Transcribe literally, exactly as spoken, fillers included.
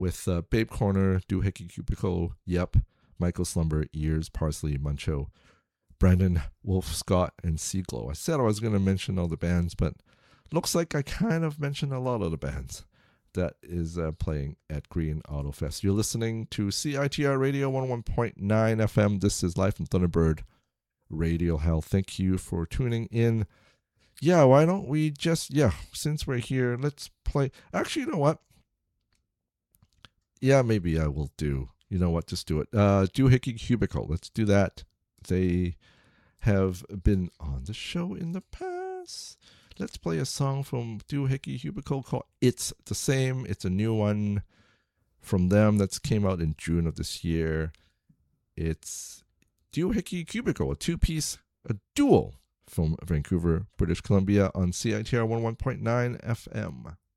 with uh, Babe Corner, Doohickey Cubicle, Yep, Michael Slumber, Ears, Parsley, Muncho, Brandon, Wolf, Scott, and Seaglow. I said I was going to mention all the bands, but looks like I kind of mentioned a lot of the bands that is uh, playing at Green Auto Fest. You're listening to C I T R Radio one oh one point nine F M. This is Live from Thunderbird Radio Hell. Thank you for tuning in. Yeah, why don't we just, yeah, since we're here, let's play. Actually, you know what? Yeah, maybe I will do. You know what? Just do it. Uh, Doohickey Cubicle. Let's do that. They have been on the show in the past. Let's play a song from Doohickey Cubicle called It's the Same. It's a new one from them that came out in June of this year. It's Doohickey Cubicle, a two-piece, a duel from Vancouver, British Columbia on C I T R one oh one point nine F M.